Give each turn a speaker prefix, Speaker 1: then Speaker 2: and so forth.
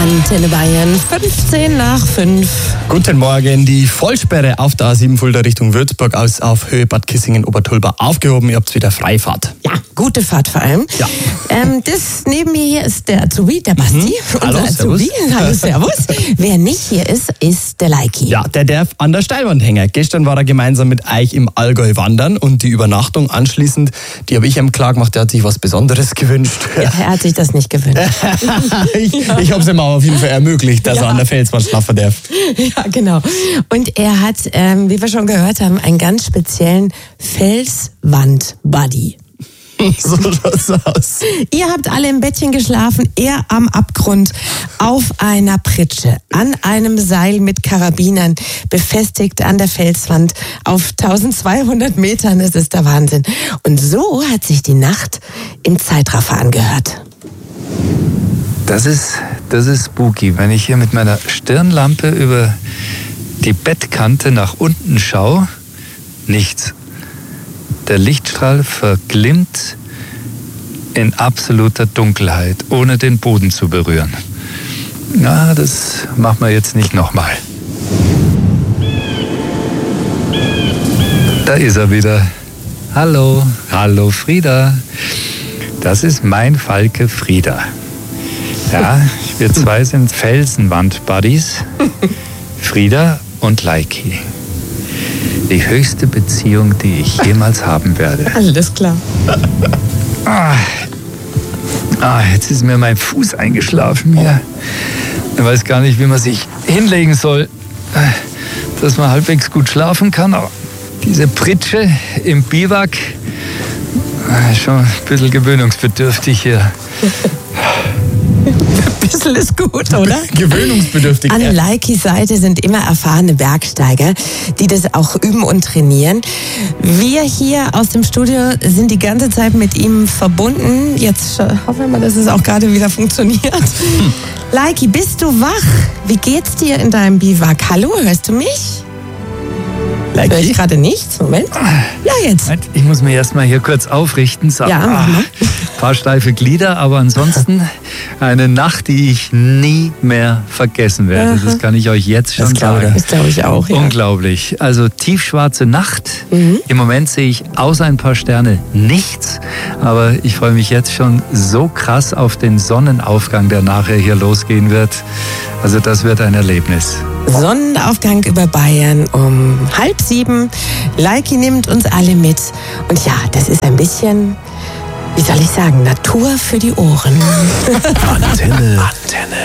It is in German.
Speaker 1: Antenne Bayern, 15 nach 5.
Speaker 2: Guten Morgen. Die Vollsperre auf der A7 Fulda Richtung Würzburg aus auf Höhe Bad Kissingen-Obertulba aufgehoben. Ihr habt wieder Freifahrt.
Speaker 1: Ja, gute Fahrt vor allem.
Speaker 2: Ja.
Speaker 1: Das neben mir hier ist der Azubi, der Basti.
Speaker 2: Hallo,
Speaker 1: unser Azubi. Hallo, servus. Wer nicht hier ist der Leiki.
Speaker 2: Ja, der darf an der Steilwand hängen. Gestern war er gemeinsam mit euch im Allgäu wandern und die Übernachtung anschließend, die habe ich ihm klar gemacht, der hat sich was Besonderes gewünscht.
Speaker 1: Ja, er hat sich das nicht gewünscht.
Speaker 2: ich habe es ihm aber auf jeden Fall ermöglicht, dass er an der Felswand schlafen darf.
Speaker 1: Ja, genau. Und er hat, wie wir schon gehört haben, einen ganz speziellen Felswand-Buddy.
Speaker 2: So schaut's aus.
Speaker 1: Ihr habt alle im Bettchen geschlafen, er am Abgrund, auf einer Pritsche, an einem Seil mit Karabinern, befestigt an der Felswand, auf 1200 Metern, das ist der Wahnsinn. Und so hat sich die Nacht im Zeitraffer angehört.
Speaker 3: Das ist spooky, wenn ich hier mit meiner Stirnlampe über die Bettkante nach unten schaue, nichts. Der Lichtstrahl verglimmt in absoluter Dunkelheit, ohne den Boden zu berühren. Na, das machen wir jetzt nicht nochmal. Da ist er wieder. Hallo, hallo Frieda. Das ist mein Falke Frieda. Ja, wir zwei sind Felsenwand-Buddies. Frieda und Leiki. Die höchste Beziehung, die ich jemals haben werde.
Speaker 1: Alles klar.
Speaker 3: Jetzt ist mir mein Fuß eingeschlafen hier. Ich weiß gar nicht, wie man sich hinlegen soll, dass man halbwegs gut schlafen kann. Aber diese Pritsche im Biwak ist schon ein bisschen gewöhnungsbedürftig hier.
Speaker 1: Ein bisschen ist gut, oder?
Speaker 2: Gewöhnungsbedürftig.
Speaker 1: An Leikis Seite sind immer erfahrene Bergsteiger, die das auch üben und trainieren. Wir hier aus dem Studio sind die ganze Zeit mit ihm verbunden. Jetzt hoffen wir mal, dass es auch gerade wieder funktioniert. Leiki, bist du wach? Wie geht's dir in deinem Biwak? Hallo, hörst du mich? Höre ich gerade nichts? Moment. Ja, jetzt.
Speaker 3: Ich muss mich erst mal hier kurz aufrichten. So,
Speaker 1: Ja,
Speaker 3: ein paar steife Glieder, aber ansonsten eine Nacht, die ich nie mehr vergessen werde. Das kann ich euch jetzt schon sagen.
Speaker 1: Das glaube ich auch, ja.
Speaker 3: Unglaublich. Also tiefschwarze Nacht. Im Moment sehe ich außer ein paar Sterne nichts. Aber ich freue mich jetzt schon so krass auf den Sonnenaufgang, der nachher hier losgehen wird. Also das wird ein Erlebnis.
Speaker 1: Sonnenaufgang über Bayern um 6:30. Leiki nimmt uns alle mit. Und ja, das ist ein bisschen, wie soll ich sagen, Natur für die Ohren.
Speaker 4: Antenne